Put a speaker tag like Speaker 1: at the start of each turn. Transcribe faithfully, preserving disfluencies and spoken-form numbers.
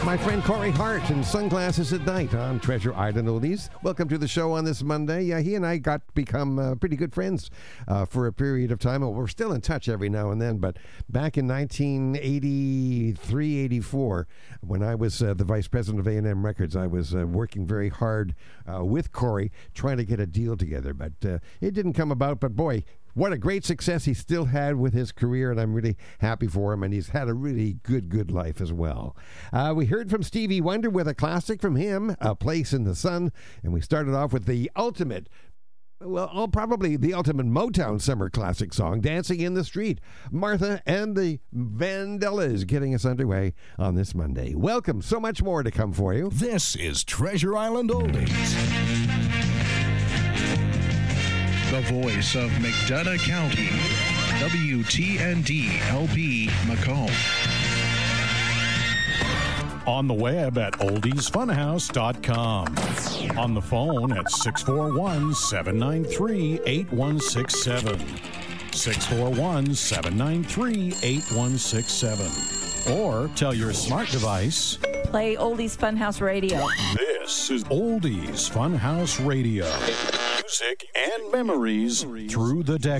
Speaker 1: My friend Corey Hart and Sunglasses at Night on Treasure Island Oldies. Welcome to the show on this Monday. Yeah, he and I got to become uh, pretty good friends uh, for a period of time. Well, we're still in touch every now and then, but back in nineteen eighty-three, eighty-four, when I was uh, the vice president of A and M Records, I was uh, working very hard uh, with Corey trying to get a deal together, but uh, it didn't come about. But boy, what a great success he still had with his career, and I'm really happy for him, and he's had a really good, good life as well. Uh, we heard from Stevie Wonder with a classic from him, A Place in the Sun, and we started off with the ultimate, well, oh, probably the ultimate Motown summer classic song, Dancing in the Street. Martha and the Vandellas getting us underway on this Monday. Welcome, so much more to come for you.
Speaker 2: This is Treasure Island Oldies.
Speaker 3: The voice of McDonough County, W T N D L P Macomb.
Speaker 4: On the web at oldies funhouse dot com. On the phone at six four one, seven nine three, eight one six seven. six four one, seven nine three, eight one six seven. Or tell your smart device,
Speaker 5: play Oldies Funhouse Radio.
Speaker 4: This is Oldies Funhouse Radio. Music and memories through the decades.